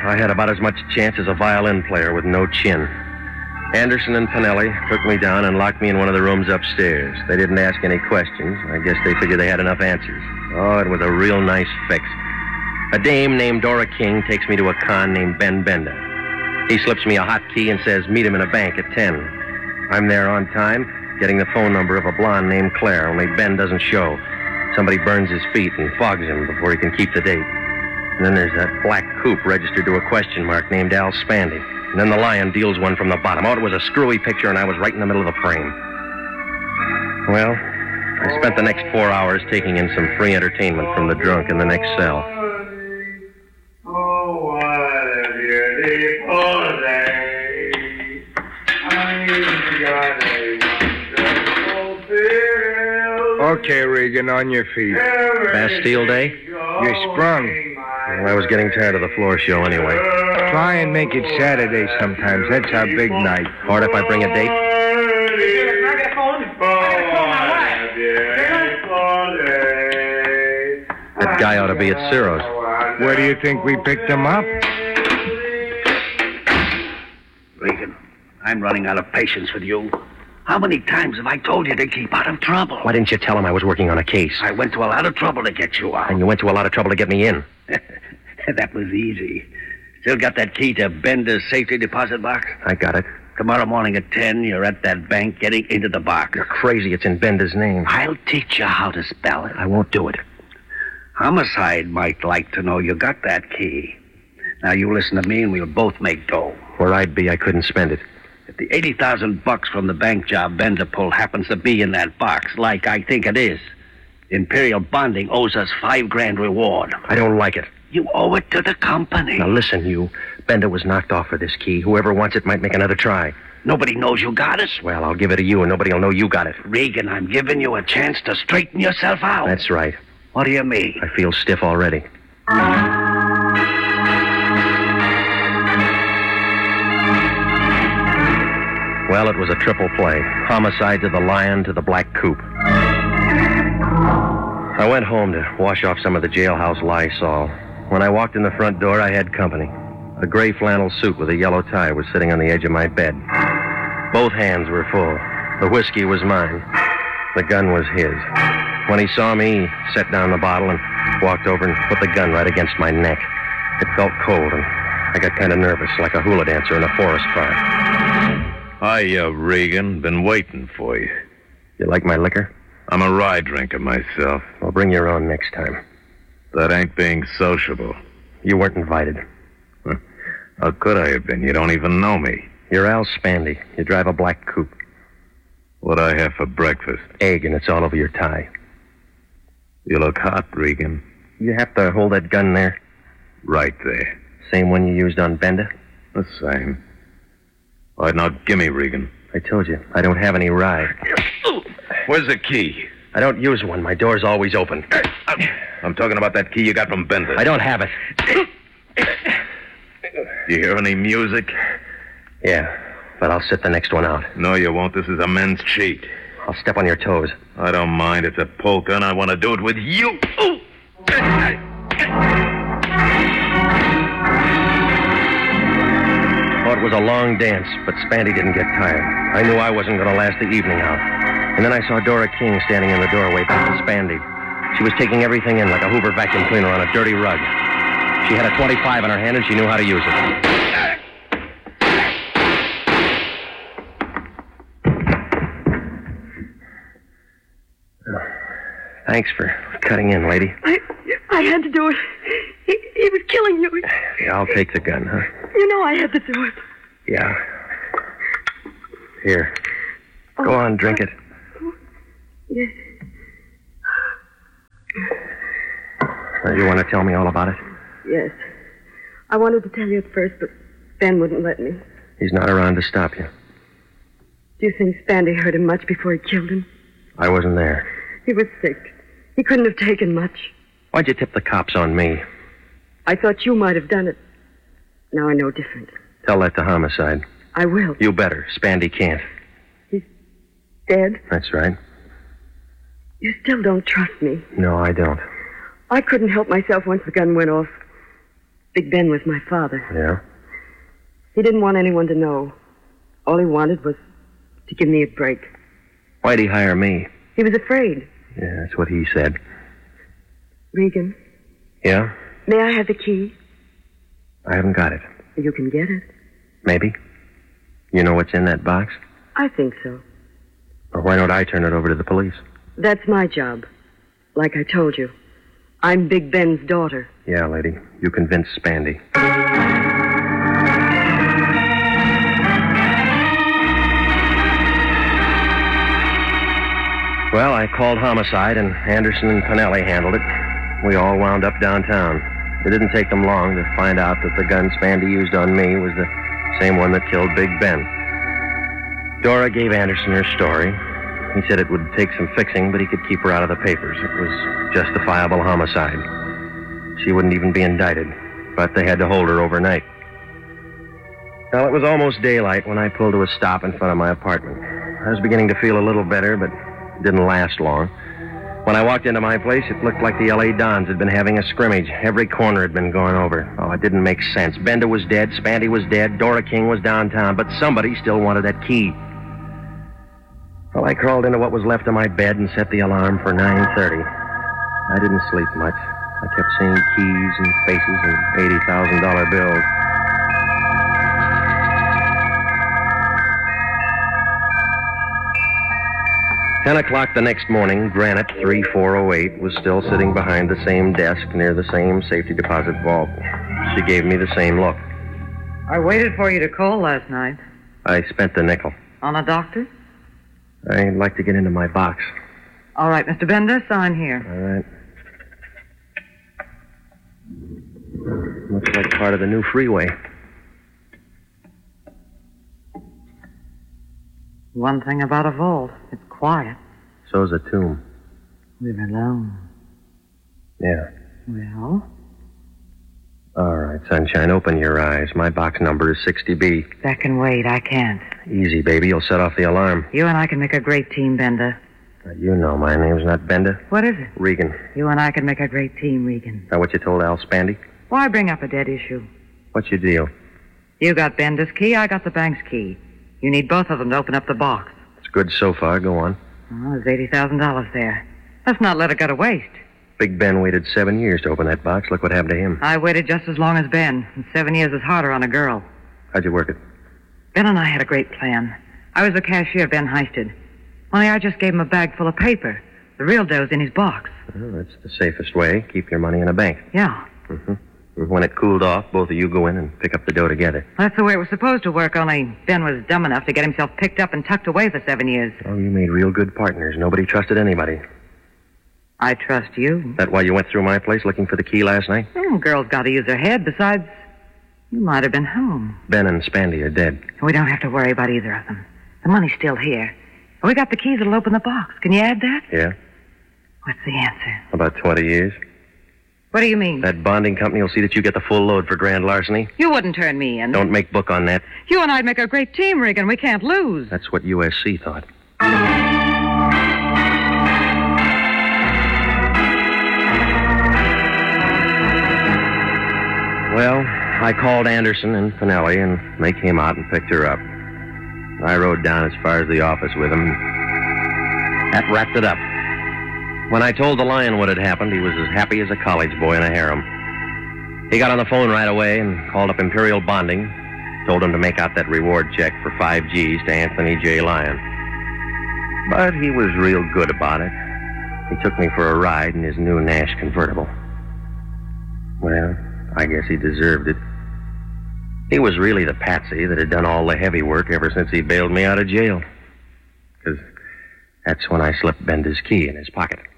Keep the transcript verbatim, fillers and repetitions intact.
I had about as much chance as a violin player with no chin. Anderson and Pinelli took me down and locked me in one of the rooms upstairs. They didn't ask any questions. I guess they figured they had enough answers. Oh, it was a real nice fix. A dame named Dora King takes me to a con named Ben Bender. He slips me a hot key and says, meet him in a bank at ten. I'm there on time, getting the phone number of a blonde named Claire, only Ben doesn't show. Somebody burns his feet and fogs him before he can keep the date. And then there's that black coupe registered to a question mark named Al Spandy. And then the Lion deals one from the bottom. Oh, it was a screwy picture, and I was right in the middle of the frame. Well, I spent the next four hours taking in some free entertainment from the drunk in the next cell. Oh, what a beautiful day. I've got a wonderful feel. Okay, Regan, on your feet. Bastille Day? You sprung. Well, I was getting tired of the floor show anyway. Try and make it Saturday sometimes. That's our big night. Hard if I bring a date? That guy ought to be at Ciro's. Where do you think we picked him up? Regan, I'm running out of patience with you. How many times have I told you to keep out of trouble? Why didn't you tell him I was working on a case? I went to a lot of trouble to get you out. And you went to a lot of trouble to get me in. That was easy. Still got that key to Bender's safety deposit box? I got it. Tomorrow morning at ten, you're at that bank getting into the box. You're crazy. It's in Bender's name. I'll teach you how to spell it. I won't do it. Homicide might like to know you got that key. Now, you listen to me and we'll both make dough. Where I'd be, I couldn't spend it. If the eighty thousand bucks from the bank job Bender pulled happens to be in that box, like I think it is, Imperial Bonding owes us five grand reward. I don't like it. You owe it to the company. Now listen, you. Bender was knocked off for this key. Whoever wants it might make another try. Nobody knows you got it. Well, I'll give it to you and nobody will know you got it. Regan, I'm giving you a chance to straighten yourself out. That's right. What do you mean? I feel stiff already. Well, it was a triple play. Homicide to the Lion to the black coupe. I went home to wash off some of the jailhouse Lysol. When I walked in the front door, I had company. A gray flannel suit with a yellow tie was sitting on the edge of my bed. Both hands were full. The whiskey was mine. The gun was his. When he saw me, he set down the bottle and walked over and put the gun right against my neck. It felt cold, and I got kind of nervous, like a hula dancer in a forest fire. Hiya, Regan. Been waiting for you. You like my liquor? I'm a rye drinker myself. Well, bring your own next time. That ain't being sociable. You weren't invited. Huh. How could I have been? You don't even know me. You're Al Spandy. You drive a black coupe. What'd I have for breakfast? Egg, and it's all over your tie. You look hot, Regan. You have to hold that gun there. Right there. Same one you used on Bender? The same. All right, now, gimme, Regan. I told you, I don't have any rye. Where's the key? I don't use one. My door's always open. I'm talking about that key you got from Bender. I don't have it. You hear any music? Yeah, but I'll sit the next one out. No, you won't. This is a men's cheat. I'll step on your toes. I don't mind. It's a polka, and I want to do it with you. Ooh. Oh, it was a long dance, but Spandy didn't get tired. I knew I wasn't going to last the evening out. And then I saw Dora King standing in the doorway back to Spandy. She was taking everything in like a Hoover vacuum cleaner on a dirty rug. She had a twenty-five in her hand, and she knew how to use it. Thanks for cutting in, lady. I I had to do it. He, he was killing you. Yeah, I'll take the gun, huh? You know I had to do it. Yeah. Here. Go on, drink it. Yes. Uh, you want to tell me all about it? Yes. I wanted to tell you at first, but Ben wouldn't let me. He's not around to stop you. Do you think Spandy hurt him much before he killed him? I wasn't there. He was sick. He couldn't have taken much. Why'd you tip the cops on me? I thought you might have done it. Now I know different. Tell that to Homicide. I will. You better. Spandy can't. He's dead? That's right. You still don't trust me. No, I don't. I couldn't help myself once the gun went off. Big Ben was my father. Yeah? He didn't want anyone to know. All he wanted was to give me a break. Why'd he hire me? He was afraid. Yeah, that's what he said. Regan, Yeah? may I have the key? I haven't got it. You can get it. Maybe. You know what's in that box? I think so. Or why don't I turn it over to the police? That's my job. Like I told you, I'm Big Ben's daughter. Yeah, lady. You convinced Spandy. Well, I called homicide, and Anderson and Pinelli handled it. We all wound up downtown. It didn't take them long to find out that the gun Spandy used on me was the same one that killed Big Ben. Dora gave Anderson her story. He said it would take some fixing, but he could keep her out of the papers. It was justifiable homicide. She wouldn't even be indicted, but they had to hold her overnight. Well, it was almost daylight when I pulled to a stop in front of my apartment. I was beginning to feel a little better, but it didn't last long. When I walked into my place, it looked like the L A Dons had been having a scrimmage. Every corner had been gone over. Oh, it didn't make sense. Bender was dead, Spandy was dead, Dora King was downtown, but somebody still wanted that key. Well, I crawled into what was left of my bed and set the alarm for nine thirty. I didn't sleep much. I kept seeing keys and faces and eighty thousand dollar bills. Ten o'clock the next morning, Granite three four oh eight was still sitting behind the same desk near the same safety deposit vault. She gave me the same look. I waited for you to call last night. I spent the nickel. On a doctor? I'd like to get into my box. All right, Mister Bender, sign here. All right. Looks like part of the new freeway. One thing about a vault, it's quiet. So's a tomb. We're alone. Yeah. Well? All right, sunshine, open your eyes. My box number is sixty B. That can wait. I can't. Easy, baby. You'll set off the alarm. You and I can make a great team, Bender. Now, you know my name's not Bender. What is it? Regan. You and I can make a great team, Regan. Is that what you told Al Spandy? Why bring up a dead issue? What's your deal? You got Bender's key, I got the bank's key. You need both of them to open up the box. It's good so far. Go on. Oh, there's eighty thousand dollars there. Let's not let it go to waste. Big Ben waited seven years to open that box. Look what happened to him. I waited just as long as Ben, and seven years is harder on a girl. How'd you work it? Ben and I had a great plan. I was the cashier Ben heisted. Only I just gave him a bag full of paper. The real dough's in his box. Well, that's the safest way. Keep your money in a bank. Yeah. Mm-hmm. When it cooled off, both of you go in and pick up the dough together. That's the way it was supposed to work, only Ben was dumb enough to get himself picked up and tucked away for seven years. Oh, you made real good partners. Nobody trusted anybody. I trust you. That why you went through my place looking for the key last night? Hmm, girl's got to use her head. Besides, you might have been home. Ben and Spandy are dead. We don't have to worry about either of them. The money's still here. We got the keys that'll open the box. Can you add that? Yeah? What's the answer? About twenty years. What do you mean? That bonding company will see that you get the full load for grand larceny. You wouldn't turn me in. Don't make book on that. You and I'd make a great team, Regan. We can't lose. That's what U S C thought. Well, I called Anderson and Pinelli, and they came out and picked her up. I rode down as far as the office with them. That wrapped it up. When I told the Lion what had happened, he was as happy as a college boy in a harem. He got on the phone right away and called up Imperial Bonding, told him to make out that reward check for five G's to Anthony J. Lyon. But he was real good about it. He took me for a ride in his new Nash convertible. Well, I guess he deserved it. He was really the patsy that had done all the heavy work ever since he bailed me out of jail. Because that's when I slipped Bender's key in his pocket.